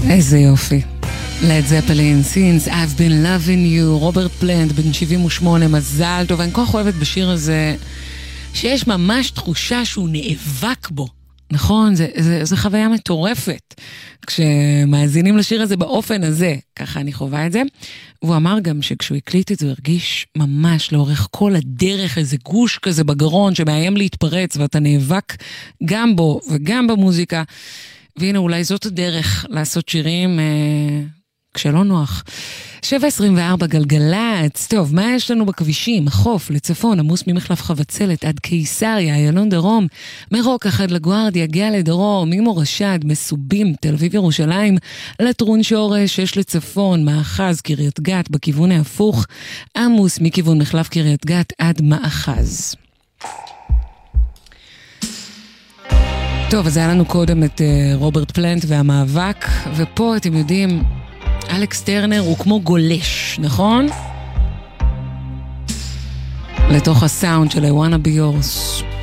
איזה יופי. לד זפלין, Since I've been loving you, רוברט פלנט, בן 78, מזל טוב. אני כל כך אוהבת בשיר הזה, שיש ממש תחושה שהוא נאבק בו. נכון, זה חוויה מטורפת. כשמאזינים לשיר הזה באופן הזה, ככה אני חווה את זה. והוא אמר גם שכשהוא הקליט את זה, הוא הרגיש ממש לאורך כל הדרך איזה גוש כזה בגרון, שמאיים להתפרץ, ואתה נאבק גם בו וגם במוזיקה. והנה, אולי זאת הדרך לעשות שירים כשלא נוח. 7:24 גלגלץ. טוב, מה יש לנו בכבישים? החוף לצפון, עמוס ממחלף חבצלת עד קיסריה, איילון דרום, מרוקח עד לגוארדיה, גאה לדרום, ממורשד, מסובים, תל אביב ירושלים, לטרון שורש, יש לצפון, מאחז, קריית גת, בכיוון ההפוך, עמוס מכיוון מחלף קריית גת עד מאחז. טוב, אז היה לנו קודם את רוברט פלנט והמאבק, ופה אתם יודעים, אלכס טרנר הוא כמו גולש, נכון? לתוך הסאונד של I wanna be yours.